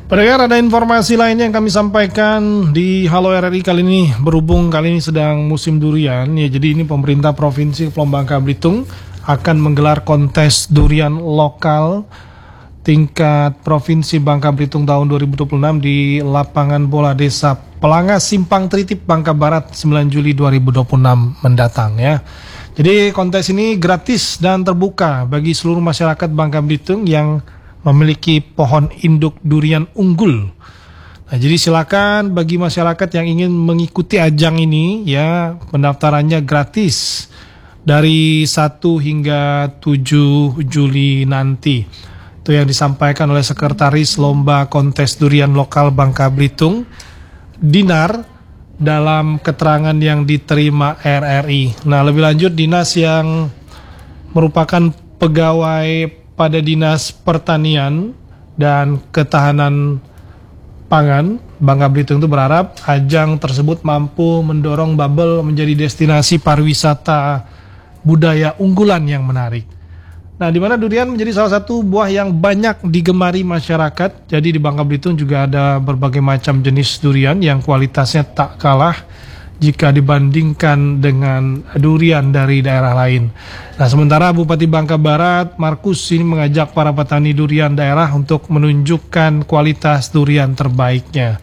Pendengar, ada informasi lainnya yang kami sampaikan di Halo RRI kali ini. Berhubung kali ini sedang musim durian, ya jadi ini pemerintah Provinsi Kepulauan Bangka Belitung akan menggelar kontes durian lokal tingkat Provinsi Bangka Belitung tahun 2026 di lapangan bola Desa Pelangas Simpang Tritip Bangka Barat 9 Juli 2026 mendatang ya. Jadi kontes ini gratis dan terbuka bagi seluruh masyarakat Bangka Belitung yang memiliki pohon induk durian unggul. Nah, jadi silakan bagi masyarakat yang ingin mengikuti ajang ini ya, pendaftarannya gratis dari 1 hingga 7 Juli nanti. Itu yang disampaikan oleh Sekretaris Lomba Kontes Durian Lokal Bangka Belitung, Dinar, dalam keterangan yang diterima RRI. Nah, lebih lanjut, Dinas yang merupakan pegawai pada Dinas Pertanian dan Ketahanan Pangan Bangka Belitung itu berharap ajang tersebut mampu mendorong Babel menjadi destinasi pariwisata budaya unggulan yang menarik. Nah, di mana durian menjadi salah satu buah yang banyak digemari masyarakat. Jadi di Bangka Belitung juga ada berbagai macam jenis durian yang kualitasnya tak kalah jika dibandingkan dengan durian dari daerah lain. Nah, sementara Bupati Bangka Barat, Markus, ini mengajak para petani durian daerah untuk menunjukkan kualitas durian terbaiknya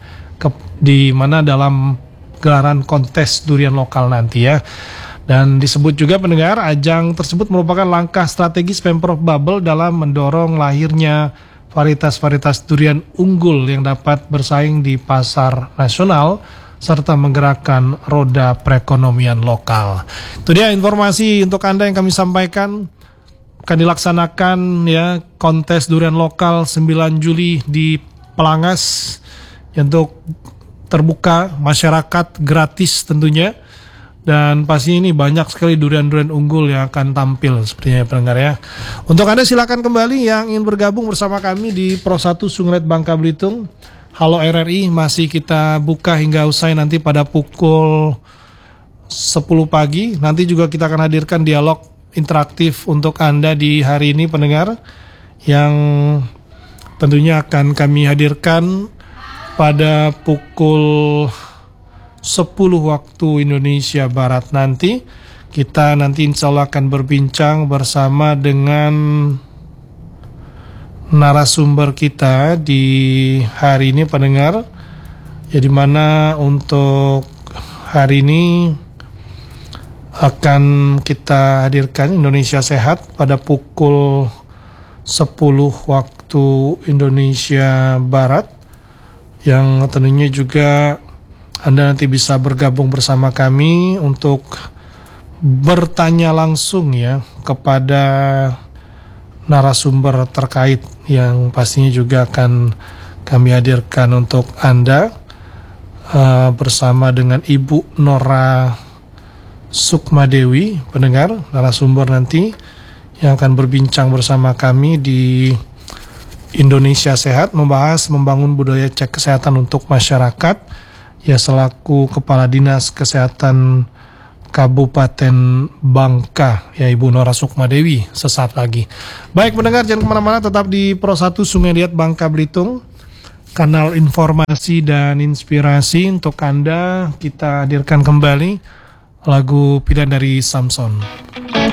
di mana dalam gelaran kontes durian lokal nanti ya. Dan disebut juga pendengar, ajang tersebut merupakan langkah strategis Pemprov Babel dalam mendorong lahirnya varietas-varietas durian unggul yang dapat bersaing di pasar nasional serta menggerakkan roda perekonomian lokal. Itu dia informasi untuk Anda yang kami sampaikan. Akan dilaksanakan ya kontes durian lokal 9 Juli di Pelangas untuk terbuka masyarakat, gratis tentunya. Dan pasti ini banyak sekali durian-durian unggul yang akan tampil sepertinya pendengar ya. Untuk Anda silakan kembali yang ingin bergabung bersama kami di Pro 1 Sunglet Bangka Belitung. Halo RRI masih kita buka hingga usai nanti pada pukul 10 pagi. Nanti juga kita akan hadirkan dialog interaktif untuk Anda di hari ini pendengar, yang tentunya akan kami hadirkan pada pukul 10 waktu Indonesia Barat nanti. Kita nanti insya Allah akan berbincang bersama dengan narasumber kita di hari ini pendengar, ya, dimana untuk hari ini akan kita hadirkan Indonesia Sehat pada pukul 10 waktu Indonesia Barat, yang tentunya juga Anda nanti bisa bergabung bersama kami untuk bertanya langsung ya kepada narasumber terkait yang pastinya juga akan kami hadirkan untuk Anda bersama dengan Ibu Nora Sukmadewi, pendengar, narasumber nanti yang akan berbincang bersama kami di Indonesia Sehat, membahas membangun budaya cek kesehatan untuk masyarakat ya, selaku Kepala Dinas Kesehatan Kabupaten Bangka ya, Ibu Nora Sukmadewi sesaat lagi. Baik pendengar, jangan kemana-mana, tetap di Pro 1 Sungai Liat Bangka Belitung, kanal informasi dan inspirasi untuk Anda. Kita hadirkan kembali lagu pilihan dari Samson.